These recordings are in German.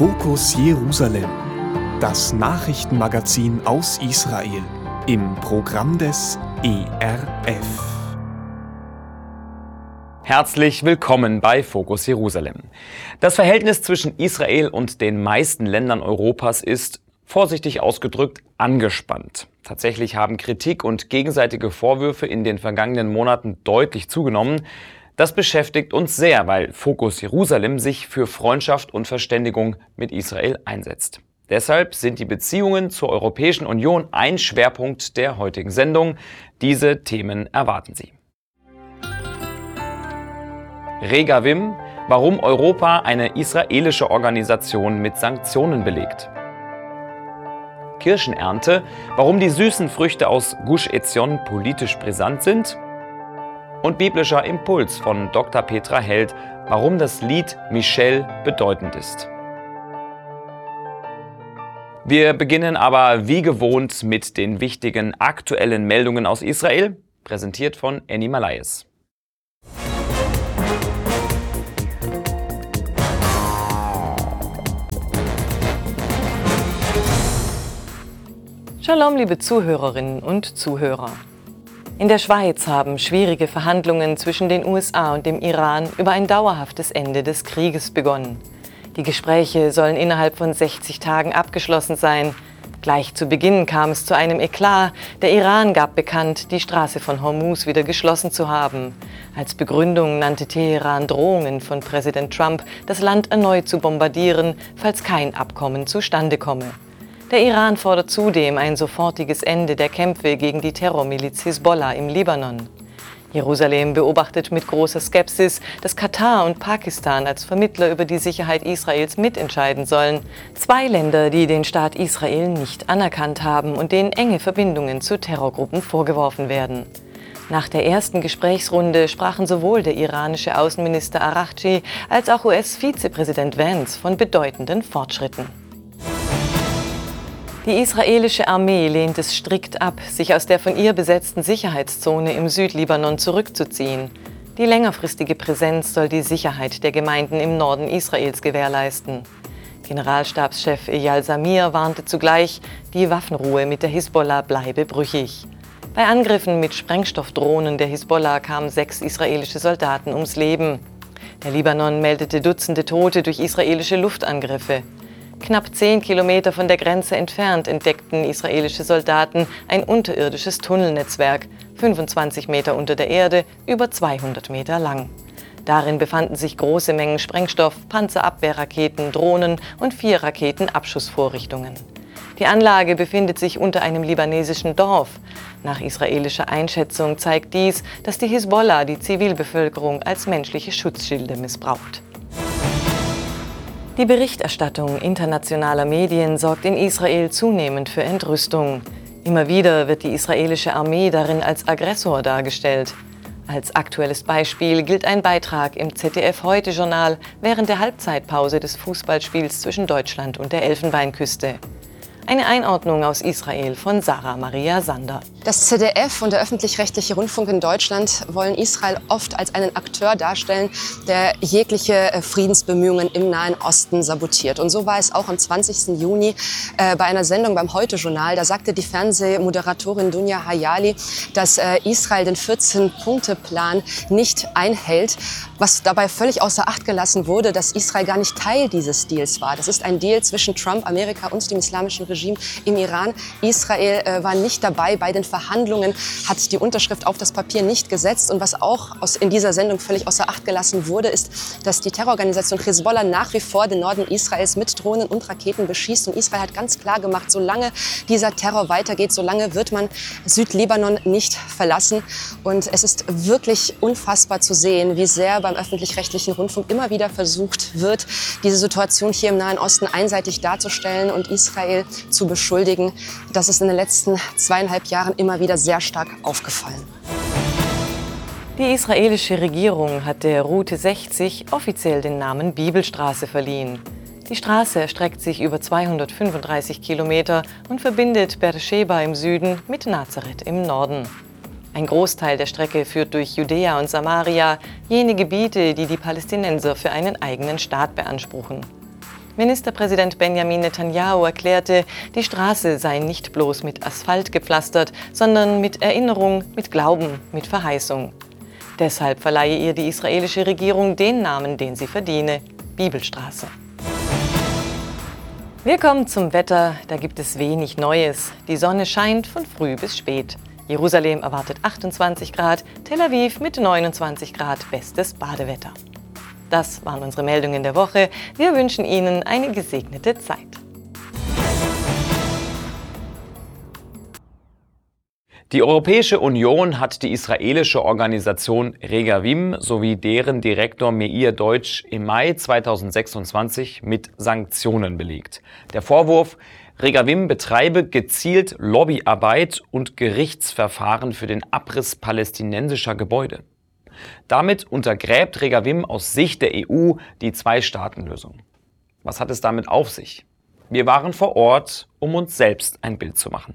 Fokus Jerusalem, das Nachrichtenmagazin aus Israel im Programm des ERF. Herzlich willkommen bei Fokus Jerusalem. Das Verhältnis zwischen Israel und den meisten Ländern Europas ist, vorsichtig ausgedrückt, angespannt. Tatsächlich haben Kritik und gegenseitige Vorwürfe in den vergangenen Monaten deutlich zugenommen. Das beschäftigt uns sehr, weil Fokus Jerusalem sich für Freundschaft und Verständigung mit Israel einsetzt. Deshalb sind die Beziehungen zur Europäischen Union ein Schwerpunkt der heutigen Sendung. Diese Themen erwarten Sie. Regavim, warum Europa eine israelische Organisation mit Sanktionen belegt. Kirschenernte, warum die süßen Früchte aus Gush Etzion politisch brisant sind. Und biblischer Impuls von Dr. Petra Held, warum das Lied Michel bedeutend ist. Wir beginnen aber wie gewohnt mit den wichtigen aktuellen Meldungen aus Israel, präsentiert von Annie Malayes. Shalom, liebe Zuhörerinnen und Zuhörer. In der Schweiz haben schwierige Verhandlungen zwischen den USA und dem Iran über ein dauerhaftes Ende des Krieges begonnen. Die Gespräche sollen innerhalb von 60 Tagen abgeschlossen sein. Gleich zu Beginn kam es zu einem Eklat. Der Iran gab bekannt, die Straße von Hormuz wieder geschlossen zu haben. Als Begründung nannte Teheran Drohungen von Präsident Trump, das Land erneut zu bombardieren, falls kein Abkommen zustande komme. Der Iran fordert zudem ein sofortiges Ende der Kämpfe gegen die Terrormiliz Hisbollah im Libanon. Jerusalem beobachtet mit großer Skepsis, dass Katar und Pakistan als Vermittler über die Sicherheit Israels mitentscheiden sollen. Zwei Länder, die den Staat Israel nicht anerkannt haben und denen enge Verbindungen zu Terrorgruppen vorgeworfen werden. Nach der ersten Gesprächsrunde sprachen sowohl der iranische Außenminister Araghchi als auch US-Vizepräsident Vance von bedeutenden Fortschritten. Die israelische Armee lehnt es strikt ab, sich aus der von ihr besetzten Sicherheitszone im Südlibanon zurückzuziehen. Die längerfristige Präsenz soll die Sicherheit der Gemeinden im Norden Israels gewährleisten. Generalstabschef Eyal Zamir warnte zugleich, die Waffenruhe mit der Hisbollah bleibe brüchig. Bei Angriffen mit Sprengstoffdrohnen der Hisbollah kamen 6 israelische Soldaten ums Leben. Der Libanon meldete Dutzende Tote durch israelische Luftangriffe. Knapp 10 Kilometer von der Grenze entfernt entdeckten israelische Soldaten ein unterirdisches Tunnelnetzwerk, 25 Meter unter der Erde, über 200 Meter lang. Darin befanden sich große Mengen Sprengstoff, Panzerabwehrraketen, Drohnen und 4 Raketenabschussvorrichtungen. Die Anlage befindet sich unter einem libanesischen Dorf. Nach israelischer Einschätzung zeigt dies, dass die Hisbollah die Zivilbevölkerung als menschliche Schutzschilde missbraucht. Die Berichterstattung internationaler Medien sorgt in Israel zunehmend für Entrüstung. Immer wieder wird die israelische Armee darin als Aggressor dargestellt. Als aktuelles Beispiel gilt ein Beitrag im ZDF-Heute-Journal während der Halbzeitpause des Fußballspiels zwischen Deutschland und der Elfenbeinküste. Eine Einordnung aus Israel von Sarah Maria Sander. Das ZDF und der öffentlich-rechtliche Rundfunk in Deutschland wollen Israel oft als einen Akteur darstellen, der jegliche Friedensbemühungen im Nahen Osten sabotiert. Und so war es auch am 20. Juni bei einer Sendung beim Heute-Journal. Da sagte die Fernsehmoderatorin Dunja Hayali, dass Israel den 14-Punkte-Plan nicht einhält, was dabei völlig außer Acht gelassen wurde, dass Israel gar nicht Teil dieses Deals war. Das ist ein Deal zwischen Trump, Amerika und dem islamischen Regime im Iran. Israel war nicht dabei bei den Verhandlungen, hat die Unterschrift auf das Papier nicht gesetzt. Und was auch in dieser Sendung völlig außer Acht gelassen wurde, ist, dass die Terrororganisation Hisbollah nach wie vor den Norden Israels mit Drohnen und Raketen beschießt. Und Israel hat ganz klar gemacht, solange dieser Terror weitergeht, solange wird man Südlibanon nicht verlassen. Und es ist wirklich unfassbar zu sehen, wie sehr beim öffentlich-rechtlichen Rundfunk immer wieder versucht wird, diese Situation hier im Nahen Osten einseitig darzustellen und Israel zu beschuldigen. Das ist in den letzten 2,5 Jahren immer wieder sehr stark aufgefallen. Die israelische Regierung hat der Route 60 offiziell den Namen Bibelstraße verliehen. Die Straße erstreckt sich über 235 Kilometer und verbindet Beersheba im Süden mit Nazareth im Norden. Ein Großteil der Strecke führt durch Judäa und Samaria, jene Gebiete, die die Palästinenser für einen eigenen Staat beanspruchen. Ministerpräsident Benjamin Netanyahu erklärte, die Straße sei nicht bloß mit Asphalt gepflastert, sondern mit Erinnerung, mit Glauben, mit Verheißung. Deshalb verleihe ihr die israelische Regierung den Namen, den sie verdiene: Bibelstraße. Wir kommen zum Wetter, da gibt es wenig Neues. Die Sonne scheint von früh bis spät. Jerusalem erwartet 28 Grad, Tel Aviv mit 29 Grad bestes Badewetter. Das waren unsere Meldungen der Woche. Wir wünschen Ihnen eine gesegnete Zeit. Die Europäische Union hat die israelische Organisation Regavim sowie deren Direktor Meir Deutsch im Mai 2026 mit Sanktionen belegt. Der Vorwurf: Regavim betreibe gezielt Lobbyarbeit und Gerichtsverfahren für den Abriss palästinensischer Gebäude. Damit untergräbt Regavim aus Sicht der EU die Zwei-Staaten-Lösung. Was hat es damit auf sich? Wir waren vor Ort, um uns selbst ein Bild zu machen.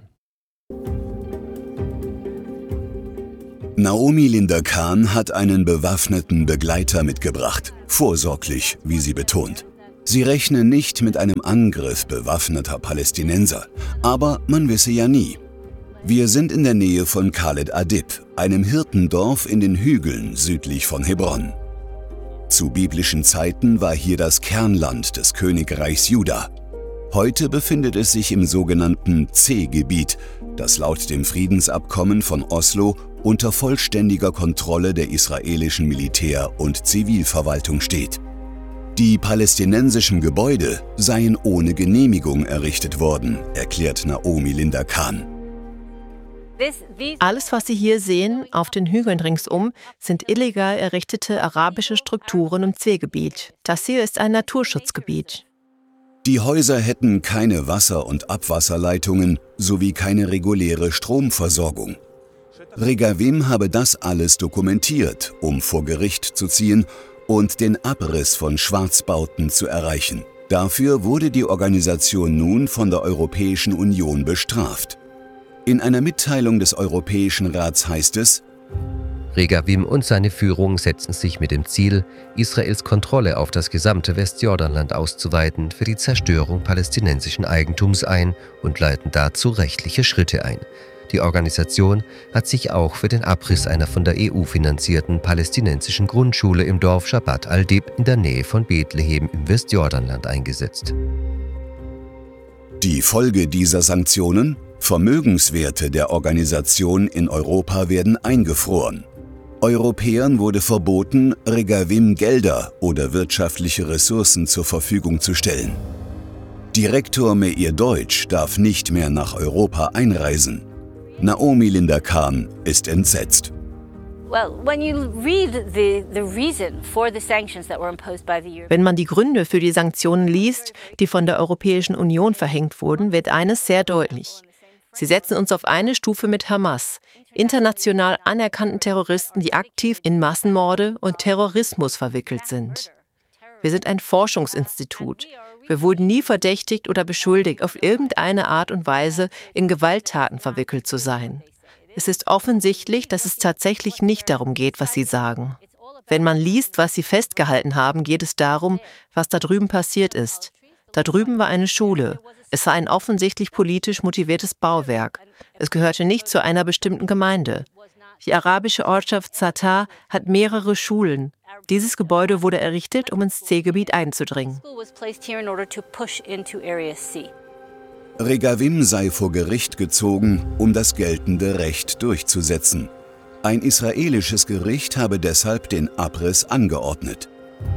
Naomi Linda Kahn hat einen bewaffneten Begleiter mitgebracht. Vorsorglich, wie sie betont. Sie rechne nicht mit einem Angriff bewaffneter Palästinenser. Aber man wisse ja nie. Wir sind in der Nähe von Khaled Adib, einem Hirtendorf in den Hügeln südlich von Hebron. Zu biblischen Zeiten war hier das Kernland des Königreichs Juda. Heute befindet es sich im sogenannten C-Gebiet, das laut dem Friedensabkommen von Oslo unter vollständiger Kontrolle der israelischen Militär- und Zivilverwaltung steht. Die palästinensischen Gebäude seien ohne Genehmigung errichtet worden, erklärt Naomi Linda Kahn. Alles, was Sie hier sehen, auf den Hügeln ringsum, sind illegal errichtete arabische Strukturen im C-Gebiet. Das hier ist ein Naturschutzgebiet. Die Häuser hätten keine Wasser- und Abwasserleitungen sowie keine reguläre Stromversorgung. Regavim habe das alles dokumentiert, um vor Gericht zu ziehen und den Abriss von Schwarzbauten zu erreichen. Dafür wurde die Organisation nun von der Europäischen Union bestraft. In einer Mitteilung des Europäischen Rats heißt es: Regavim und seine Führung setzen sich mit dem Ziel, Israels Kontrolle auf das gesamte Westjordanland auszuweiten, für die Zerstörung palästinensischen Eigentums ein und leiten dazu rechtliche Schritte ein. Die Organisation hat sich auch für den Abriss einer von der EU finanzierten palästinensischen Grundschule im Dorf Shabbat al-Dib in der Nähe von Bethlehem im Westjordanland eingesetzt. Die Folge dieser Sanktionen? Vermögenswerte der Organisation in Europa werden eingefroren. Europäern wurde verboten, Regavim Gelder oder wirtschaftliche Ressourcen zur Verfügung zu stellen. Direktor Meir Deutsch darf nicht mehr nach Europa einreisen. Naomi Linda Kahn ist entsetzt. Wenn man die Gründe für die Sanktionen liest, die von der Europäischen Union verhängt wurden, wird eines sehr deutlich. Sie setzen uns auf eine Stufe mit Hamas, international anerkannten Terroristen, die aktiv in Massenmorde und Terrorismus verwickelt sind. Wir sind ein Forschungsinstitut. Wir wurden nie verdächtigt oder beschuldigt, auf irgendeine Art und Weise in Gewalttaten verwickelt zu sein. Es ist offensichtlich, dass es tatsächlich nicht darum geht, was Sie sagen. Wenn man liest, was Sie festgehalten haben, geht es darum, was da drüben passiert ist. Da drüben war eine Schule. Es war ein offensichtlich politisch motiviertes Bauwerk. Es gehörte nicht zu einer bestimmten Gemeinde. Die arabische Ortschaft Zatar hat mehrere Schulen. Dieses Gebäude wurde errichtet, um ins C-Gebiet einzudringen. Regavim sei vor Gericht gezogen, um das geltende Recht durchzusetzen. Ein israelisches Gericht habe deshalb den Abriss angeordnet.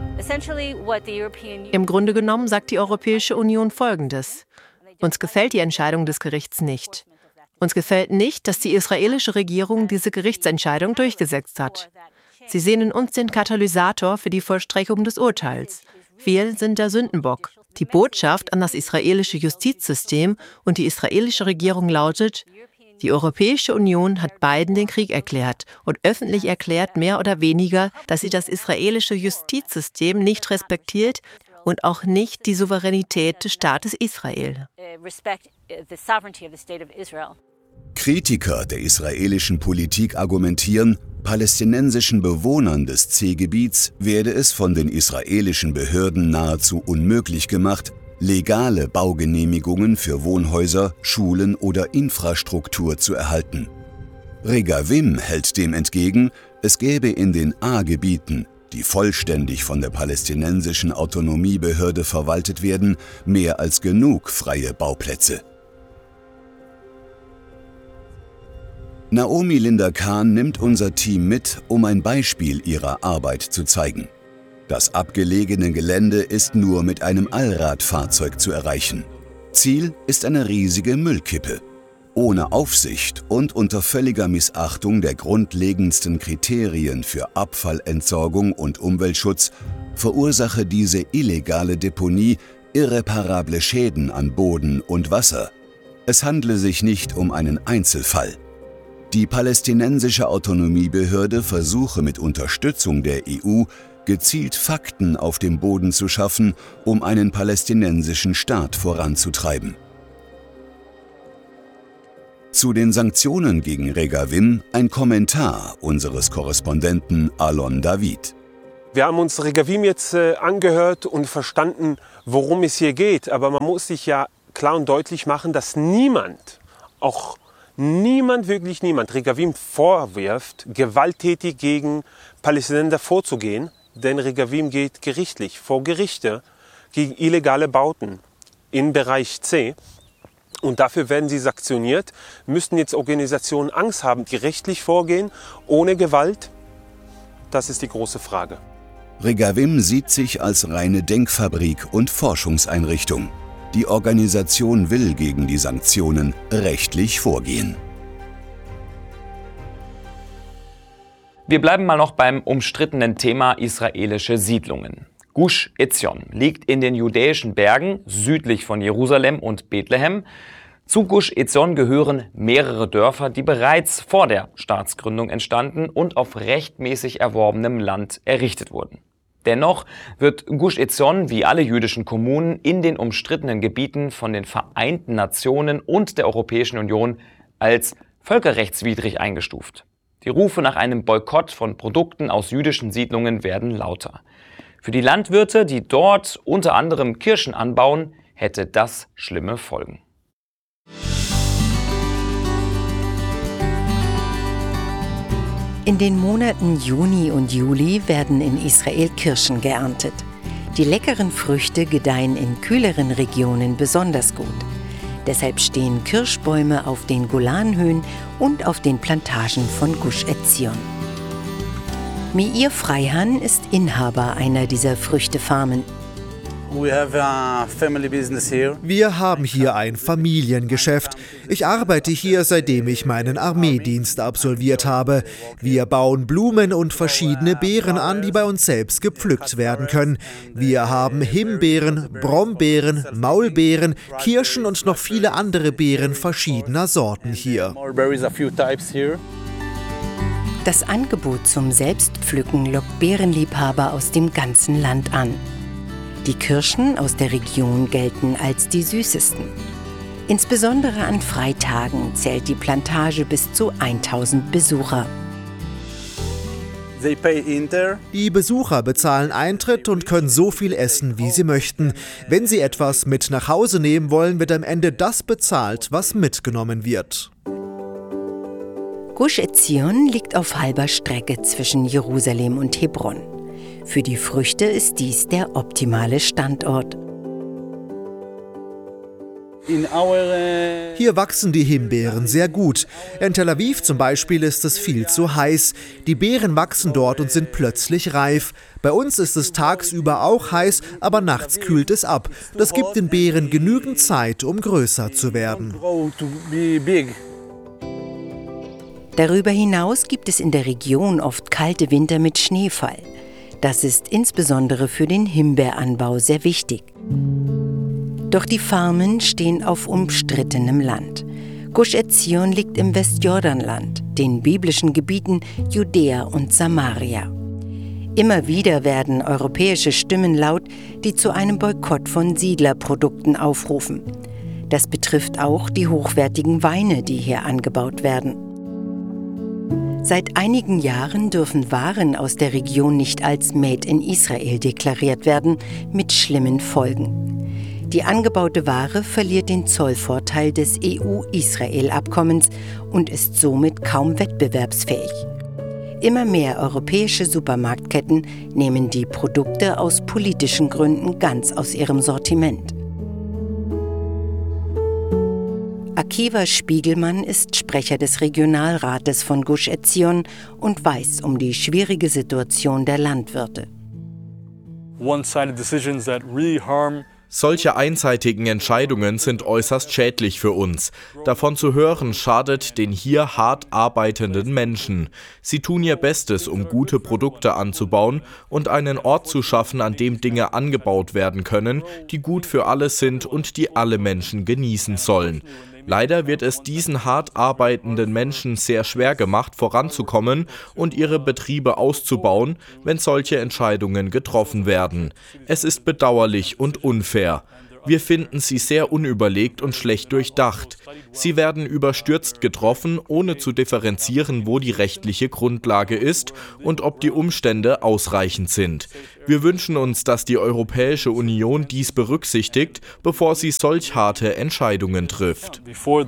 Im Grunde genommen sagt die Europäische Union Folgendes: Uns gefällt die Entscheidung des Gerichts nicht. Uns gefällt nicht, dass die israelische Regierung diese Gerichtsentscheidung durchgesetzt hat. Sie sehen in uns den Katalysator für die Vollstreckung des Urteils. Wir sind der Sündenbock. Die Botschaft an das israelische Justizsystem und die israelische Regierung lautet: Die Europäische Union hat beiden den Krieg erklärt und öffentlich erklärt, mehr oder weniger, dass sie das israelische Justizsystem nicht respektiert und auch nicht die Souveränität des Staates Israel. Kritiker der israelischen Politik argumentieren, palästinensischen Bewohnern des C-Gebiets werde es von den israelischen Behörden nahezu unmöglich gemacht, legale Baugenehmigungen für Wohnhäuser, Schulen oder Infrastruktur zu erhalten. Regavim hält dem entgegen, es gäbe in den A-Gebieten, die vollständig von der palästinensischen Autonomiebehörde verwaltet werden, mehr als genug freie Bauplätze. Naomi Linda Kahn nimmt unser Team mit, um ein Beispiel ihrer Arbeit zu zeigen. Das abgelegene Gelände ist nur mit einem Allradfahrzeug zu erreichen. Ziel ist eine riesige Müllkippe. Ohne Aufsicht und unter völliger Missachtung der grundlegendsten Kriterien für Abfallentsorgung und Umweltschutz verursache diese illegale Deponie irreparable Schäden an Boden und Wasser. Es handle sich nicht um einen Einzelfall. Die palästinensische Autonomiebehörde versuche mit Unterstützung der EU, gezielt Fakten auf dem Boden zu schaffen, um einen palästinensischen Staat voranzutreiben. Zu den Sanktionen gegen Regavim ein Kommentar unseres Korrespondenten Alon David. Wir haben uns Regavim jetzt angehört und verstanden, worum es hier geht. Aber man muss sich ja klar und deutlich machen, dass niemand, wirklich niemand, Regavim vorwirft, gewalttätig gegen Palästinenser vorzugehen. Denn Regavim geht gerichtlich vor Gerichte gegen illegale Bauten im Bereich C. Und dafür werden sie sanktioniert. Müssten jetzt Organisationen Angst haben, die rechtlich vorgehen, ohne Gewalt? Das ist die große Frage. Regavim sieht sich als reine Denkfabrik und Forschungseinrichtung. Die Organisation will gegen die Sanktionen rechtlich vorgehen. Wir bleiben mal noch beim umstrittenen Thema israelische Siedlungen. Gush Etzion liegt in den judäischen Bergen südlich von Jerusalem und Bethlehem. Zu Gush Etzion gehören mehrere Dörfer, die bereits vor der Staatsgründung entstanden und auf rechtmäßig erworbenem Land errichtet wurden. Dennoch wird Gush Etzion wie alle jüdischen Kommunen in den umstrittenen Gebieten von den Vereinten Nationen und der Europäischen Union als völkerrechtswidrig eingestuft. Die Rufe nach einem Boykott von Produkten aus jüdischen Siedlungen werden lauter. Für die Landwirte, die dort unter anderem Kirschen anbauen, hätte das schlimme Folgen. In den Monaten Juni und Juli werden in Israel Kirschen geerntet. Die leckeren Früchte gedeihen in kühleren Regionen besonders gut. Deshalb stehen Kirschbäume auf den Golanhöhen und auf den Plantagen von Gush Etzion. Meir Freihan ist Inhaber einer dieser Früchtefarmen. Wir haben hier ein Familiengeschäft. Ich arbeite hier, seitdem ich meinen Armeedienst absolviert habe. Wir bauen Blumen und verschiedene Beeren an, die bei uns selbst gepflückt werden können. Wir haben Himbeeren, Brombeeren, Maulbeeren, Kirschen und noch viele andere Beeren verschiedener Sorten hier. Das Angebot zum Selbstpflücken lockt Beerenliebhaber aus dem ganzen Land an. Die Kirschen aus der Region gelten als die süßesten. Insbesondere an Freitagen zählt die Plantage bis zu 1000 Besucher. Die Besucher bezahlen Eintritt und können so viel essen, wie sie möchten. Wenn sie etwas mit nach Hause nehmen wollen, wird am Ende das bezahlt, was mitgenommen wird. Gush Etzion liegt auf halber Strecke zwischen Jerusalem und Hebron. Für die Früchte ist dies der optimale Standort. Hier wachsen die Himbeeren sehr gut. In Tel Aviv zum Beispiel ist es viel zu heiß. Die Beeren wachsen dort und sind plötzlich reif. Bei uns ist es tagsüber auch heiß, aber nachts kühlt es ab. Das gibt den Beeren genügend Zeit, um größer zu werden. Darüber hinaus gibt es in der Region oft kalte Winter mit Schneefall. Das ist insbesondere für den Himbeeranbau sehr wichtig. Doch die Farmen stehen auf umstrittenem Land. Gush Etzion liegt im Westjordanland, den biblischen Gebieten Judäa und Samaria. Immer wieder werden europäische Stimmen laut, die zu einem Boykott von Siedlerprodukten aufrufen. Das betrifft betrifft auch die hochwertigen Weine, die hier angebaut werden. Seit einigen Jahren dürfen Waren aus der Region nicht als Made in Israel deklariert werden, mit schlimmen Folgen. Die angebaute Ware verliert den Zollvorteil des EU-Israel-Abkommens und ist somit kaum wettbewerbsfähig. Immer mehr europäische Supermarktketten nehmen die Produkte aus politischen Gründen ganz aus ihrem Sortiment. Akiva Spiegelmann ist Sprecher des Regionalrates von Gush Etzion und weiß um die schwierige Situation der Landwirte. Solche einseitigen Entscheidungen sind äußerst schädlich für uns. Davon zu hören schadet den hier hart arbeitenden Menschen. Sie tun ihr Bestes, um gute Produkte anzubauen und einen Ort zu schaffen, an dem Dinge angebaut werden können, die gut für alle sind und die alle Menschen genießen sollen. Leider wird es diesen hart arbeitenden Menschen sehr schwer gemacht, voranzukommen und ihre Betriebe auszubauen, wenn solche Entscheidungen getroffen werden. Es ist bedauerlich und unfair. Wir finden sie sehr unüberlegt und schlecht durchdacht. Sie werden überstürzt getroffen, ohne zu differenzieren, wo die rechtliche Grundlage ist und ob die Umstände ausreichend sind. Wir wünschen uns, dass die Europäische Union dies berücksichtigt, bevor sie solch harte Entscheidungen trifft.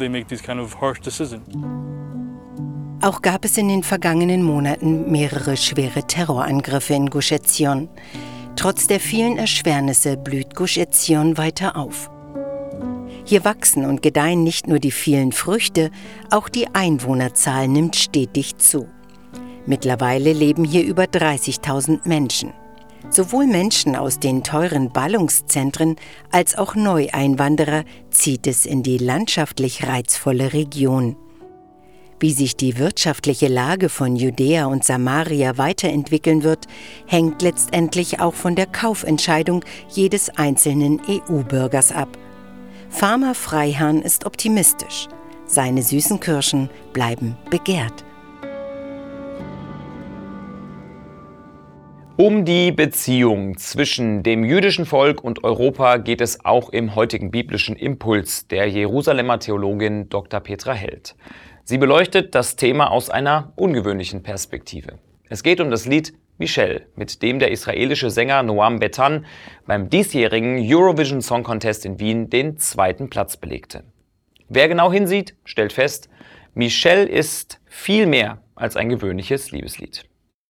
Auch gab es in den vergangenen Monaten mehrere schwere Terrorangriffe in Gush Etzion. Trotz der vielen Erschwernisse blüht Gush Etzion weiter auf. Hier wachsen und gedeihen nicht nur die vielen Früchte, auch die Einwohnerzahl nimmt stetig zu. Mittlerweile leben hier über 30.000 Menschen. Sowohl Menschen aus den teuren Ballungszentren als auch Neueinwanderer zieht es in die landschaftlich reizvolle Region. Wie sich die wirtschaftliche Lage von Judäa und Samaria weiterentwickeln wird, hängt letztendlich auch von der Kaufentscheidung jedes einzelnen EU-Bürgers ab. Farmer Freihan ist optimistisch. Seine süßen Kirschen bleiben begehrt. Um die Beziehung zwischen dem jüdischen Volk und Europa geht es auch im heutigen biblischen Impuls der Jerusalemer Theologin Dr. Petra Held. Sie beleuchtet das Thema aus einer ungewöhnlichen Perspektive. Es geht um das Lied Michel, mit dem der israelische Sänger Noam Betan beim diesjährigen Eurovision Song Contest in Wien den 2. Platz belegte. Wer genau hinsieht, stellt fest, Michel ist viel mehr als ein gewöhnliches Liebeslied.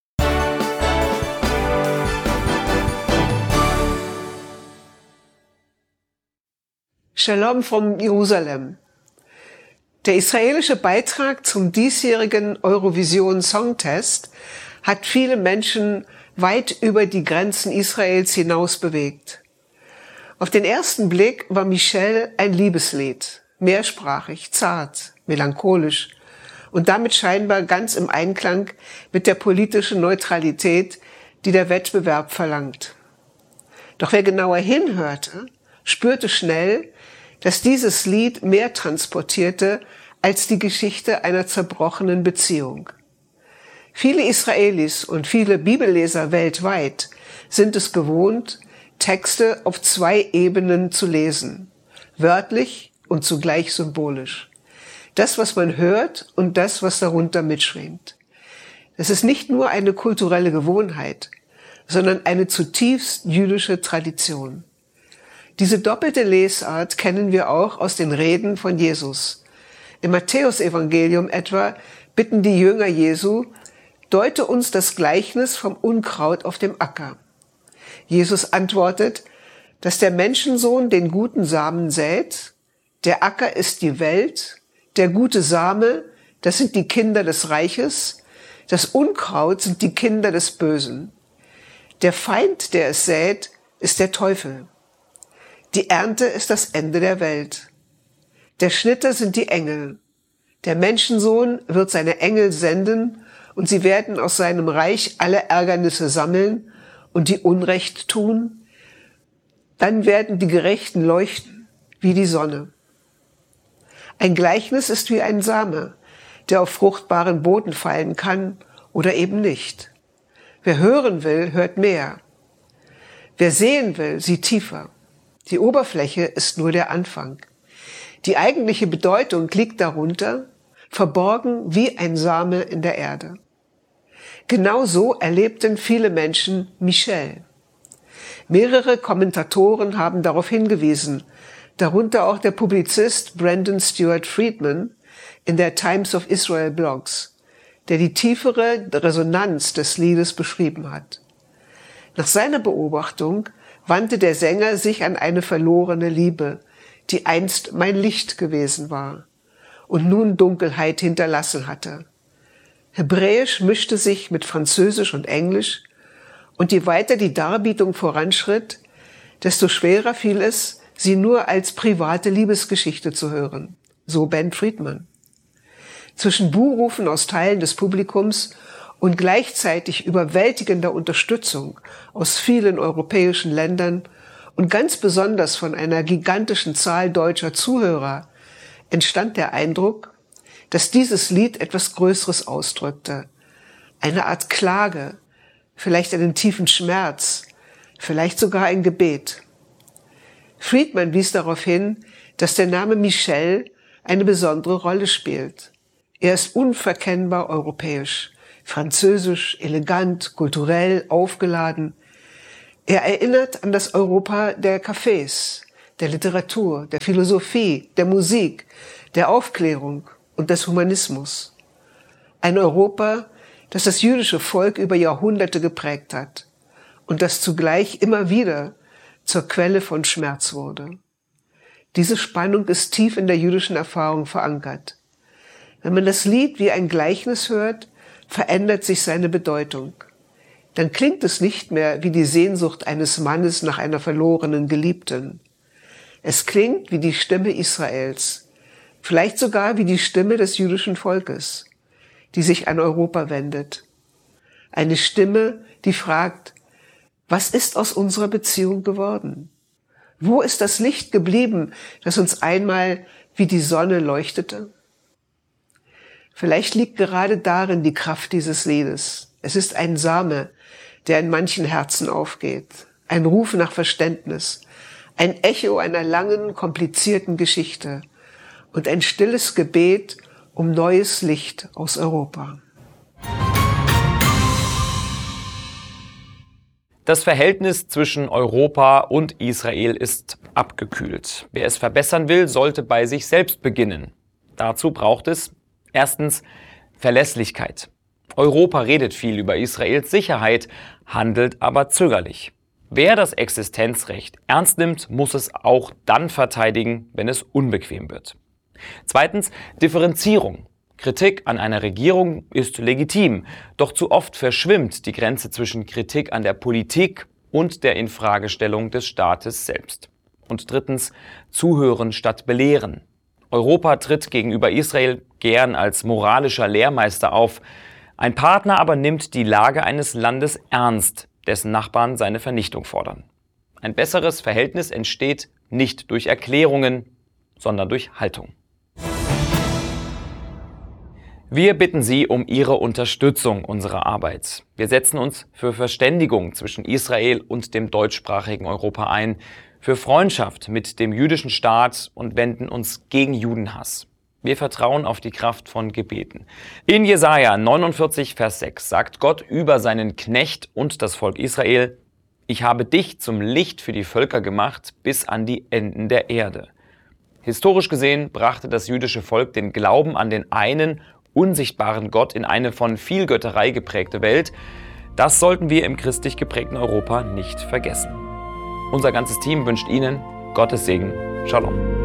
Shalom from Jerusalem. Der israelische Beitrag zum diesjährigen Eurovision Songtest hat viele Menschen weit über die Grenzen Israels hinaus bewegt. Auf den ersten Blick war Michel ein Liebeslied, mehrsprachig, zart, melancholisch und damit scheinbar ganz im Einklang mit der politischen Neutralität, die der Wettbewerb verlangt. Doch wer genauer hinhörte, spürte schnell, dass dieses Lied mehr transportierte als die Geschichte einer zerbrochenen Beziehung. Viele Israelis und viele Bibelleser weltweit sind es gewohnt, Texte auf 2 Ebenen zu lesen, wörtlich und zugleich symbolisch. Das, was man hört und das, was darunter mitschwingt. Das ist nicht nur eine kulturelle Gewohnheit, sondern eine zutiefst jüdische Tradition. Diese doppelte Lesart kennen wir auch aus den Reden von Jesus. Im Matthäusevangelium etwa bitten die Jünger Jesu, deute uns das Gleichnis vom Unkraut auf dem Acker. Jesus antwortet, dass der Menschensohn den guten Samen sät, der Acker ist die Welt, der gute Same, das sind die Kinder des Reiches, das Unkraut sind die Kinder des Bösen. Der Feind, der es sät, ist der Teufel. Die Ernte ist das Ende der Welt. Der Schnitter sind die Engel. Der Menschensohn wird seine Engel senden und sie werden aus seinem Reich alle Ärgernisse sammeln und die Unrecht tun. Dann werden die Gerechten leuchten wie die Sonne. Ein Gleichnis ist wie ein Same, der auf fruchtbaren Boden fallen kann oder eben nicht. Wer hören will, hört mehr. Wer sehen will, sieht tiefer. Die Oberfläche ist nur der Anfang. Die eigentliche Bedeutung liegt darunter, verborgen wie ein Same in der Erde. Genau so erlebten viele Menschen Michel. Mehrere Kommentatoren haben darauf hingewiesen, darunter auch der Publizist Brandon Stewart Friedman in der Times of Israel Blogs, der die tiefere Resonanz des Liedes beschrieben hat. Nach seiner Beobachtung wandte der Sänger sich an eine verlorene Liebe, die einst mein Licht gewesen war und nun Dunkelheit hinterlassen hatte. Hebräisch mischte sich mit Französisch und Englisch, und je weiter die Darbietung voranschritt, desto schwerer fiel es, sie nur als private Liebesgeschichte zu hören, so Ben Friedman. Zwischen Buhrufen aus Teilen des Publikums und gleichzeitig überwältigender Unterstützung aus vielen europäischen Ländern und ganz besonders von einer gigantischen Zahl deutscher Zuhörer entstand der Eindruck, dass dieses Lied etwas Größeres ausdrückte, eine Art Klage, vielleicht einen tiefen Schmerz, vielleicht sogar ein Gebet. Friedman wies darauf hin, dass der Name Michel eine besondere Rolle spielt. Er ist unverkennbar europäisch, französisch, elegant, kulturell, aufgeladen. Er erinnert an das Europa der Cafés, der Literatur, der Philosophie, der Musik, der Aufklärung und des Humanismus. Ein Europa, das das jüdische Volk über Jahrhunderte geprägt hat und das zugleich immer wieder zur Quelle von Schmerz wurde. Diese Spannung ist tief in der jüdischen Erfahrung verankert. Wenn man das Lied wie ein Gleichnis hört, verändert sich seine Bedeutung. Dann klingt es nicht mehr wie die Sehnsucht eines Mannes nach einer verlorenen Geliebten. Es klingt wie die Stimme Israels, vielleicht sogar wie die Stimme des jüdischen Volkes, die sich an Europa wendet. Eine Stimme, die fragt, was ist aus unserer Beziehung geworden? Wo ist das Licht geblieben, das uns einmal wie die Sonne leuchtete? Vielleicht liegt gerade darin die Kraft dieses Liedes. Es ist ein Same, der in manchen Herzen aufgeht, ein Ruf nach Verständnis, ein Echo einer langen, komplizierten Geschichte und ein stilles Gebet um neues Licht aus Europa. Das Verhältnis zwischen Europa und Israel ist abgekühlt. Wer es verbessern will, sollte bei sich selbst beginnen. Dazu braucht es erstens Verlässlichkeit. Europa redet viel über Israels Sicherheit, handelt aber zögerlich. Wer das Existenzrecht ernst nimmt, muss es auch dann verteidigen, wenn es unbequem wird. Zweitens Differenzierung. Kritik an einer Regierung ist legitim, doch zu oft verschwimmt die Grenze zwischen Kritik an der Politik und der Infragestellung des Staates selbst. Und drittens Zuhören statt Belehren. Europa tritt gegenüber Israel gern als moralischer Lehrmeister auf. Ein Partner aber nimmt die Lage eines Landes ernst, dessen Nachbarn seine Vernichtung fordern. Ein besseres Verhältnis entsteht nicht durch Erklärungen, sondern durch Haltung. Wir bitten Sie um Ihre Unterstützung unserer Arbeit. Wir setzen uns für Verständigung zwischen Israel und dem deutschsprachigen Europa ein, für Freundschaft mit dem jüdischen Staat und wenden uns gegen Judenhass. Wir vertrauen auf die Kraft von Gebeten. In Jesaja 49, Vers 6 sagt Gott über seinen Knecht und das Volk Israel: Ich habe dich zum Licht für die Völker gemacht bis an die Enden der Erde. Historisch gesehen brachte das jüdische Volk den Glauben an den einen unsichtbaren Gott in eine von Vielgötterei geprägte Welt. Das sollten wir im christlich geprägten Europa nicht vergessen. Unser ganzes Team wünscht Ihnen Gottes Segen. Shalom.